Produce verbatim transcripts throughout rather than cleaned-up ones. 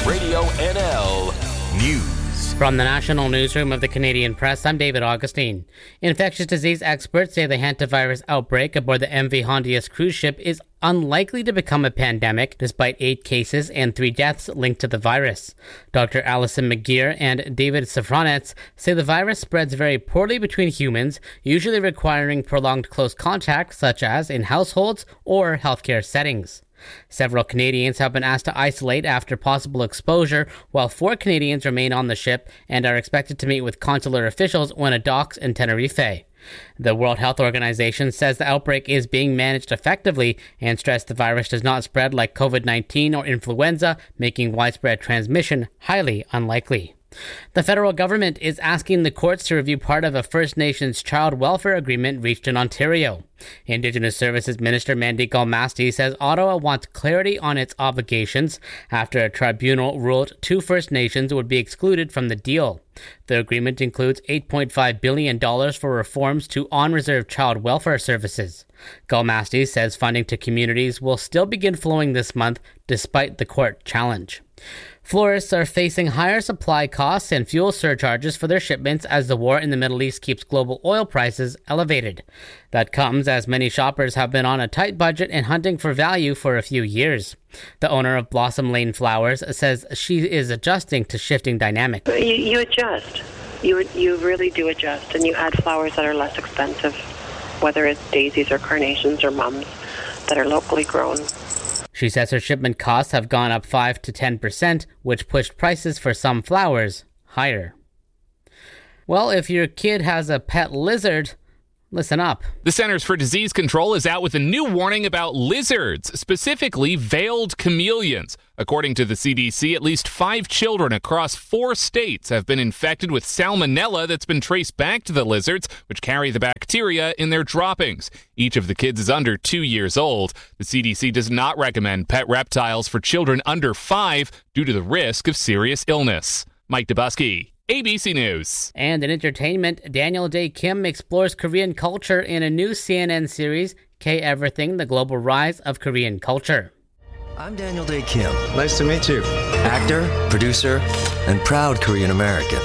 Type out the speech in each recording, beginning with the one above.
Radio N L News. From the National Newsroom of the Canadian Press, I'm David Augustine. Infectious disease experts say the hantavirus outbreak aboard the M V Hondias cruise ship is unlikely to become a pandemic, despite eight cases and three deaths linked to the virus. Doctor Alison McGeer and David Safranets say the virus spreads very poorly between humans, usually requiring prolonged close contact, such as in households or healthcare settings. Several Canadians have been asked to isolate after possible exposure, while four Canadians remain on the ship and are expected to meet with consular officials when it docks in Tenerife. The World Health Organization says the outbreak is being managed effectively and stressed the virus does not spread like covid nineteen or influenza, making widespread transmission highly unlikely. The federal government is asking the courts to review part of a First Nations child welfare agreement reached in Ontario. Indigenous Services Minister Mandy Galmasti says Ottawa wants clarity on its obligations after a tribunal ruled two First Nations would be excluded from the deal. The agreement includes eight point five billion dollars for reforms to on-reserve child welfare services. Galmasti says funding to communities will still begin flowing this month despite the court challenge. Florists are facing higher supply costs and fuel surcharges for their shipments as the war in the Middle East keeps global oil prices elevated. That comes as many shoppers have been on a tight budget and hunting for value for a few years. The owner of Blossom Lane Flowers says she is adjusting to shifting dynamics. You, you adjust. You, you really do adjust, and you add flowers that are less expensive, whether it's daisies or carnations or mums that are locally grown. She says her shipment costs have gone up five to ten percent, which pushed prices for some flowers higher. Well, if your kid has a pet lizard, listen up. The Centers for Disease Control is out with a new warning about lizards, specifically veiled chameleons. According to the C D C, at least five children across four states have been infected with salmonella that's been traced back to the lizards, which carry the bacteria in their droppings. Each of the kids is under two years old. The C D C does not recommend pet reptiles for children under five due to the risk of serious illness. Mike Dubusky, A B C News. And in entertainment, Daniel Dae Kim explores Korean culture in a new C N N series, K-Everything, The Global Rise of Korean Culture. I'm Daniel Dae Kim. Nice to meet you. Actor, producer, and proud Korean American.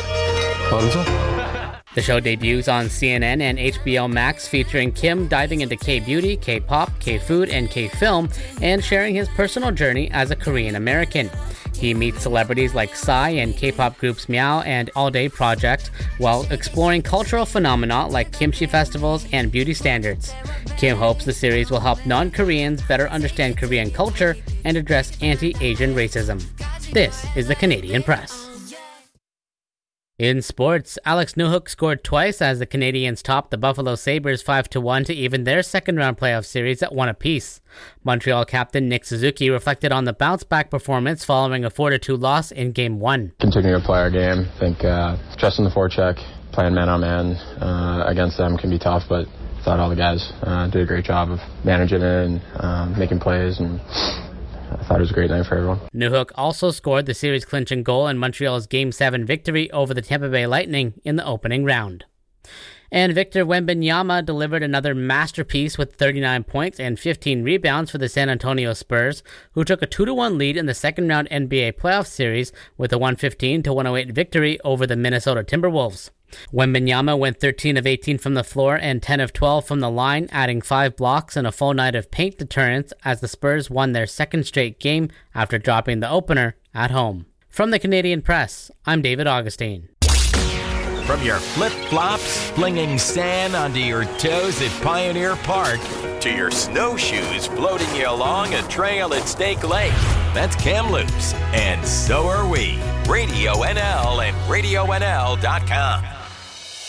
The show debuts on C N N and H B O Max, featuring Kim diving into K-beauty, K-pop, K-food, and K-film, and sharing his personal journey as a Korean American. He meets celebrities like Psy and K-pop groups Meow and All Day Project, while exploring cultural phenomena like kimchi festivals and beauty standards. Kim hopes the series will help non-Koreans better understand Korean culture and address anti-Asian racism. This is the Canadian Press. In sports, Alex Newhook scored twice as the Canadians topped the Buffalo Sabres five to one to even their second-round playoff series at one apiece. Montreal captain Nick Suzuki reflected on the bounce-back performance following a four to two loss in Game one. Continue to play our game. I think uh, trusting the forecheck, playing man-on-man uh, against them can be tough, but I thought all the guys uh, did a great job of managing it and um, making plays, and I thought it was a great night for everyone. Newhook also scored the series-clinching goal in Montreal's Game seven victory over the Tampa Bay Lightning in the opening round. And Victor Wembanyama delivered another masterpiece with thirty-nine points and fifteen rebounds for the San Antonio Spurs, who took a two to one lead in the second-round N B A playoff series with a one fifteen to one oh eight victory over the Minnesota Timberwolves. Wembanyama went thirteen of eighteen from the floor and ten of twelve from the line, adding five blocks and a full night of paint deterrence as the Spurs won their second straight game after dropping the opener at home. From the Canadian Press, I'm David Augustine. From your flip-flops flinging sand onto your toes at Pioneer Park to your snowshoes floating you along a trail at Snake Lake, that's Kamloops, and so are we. Radio N L and radio N L dot com.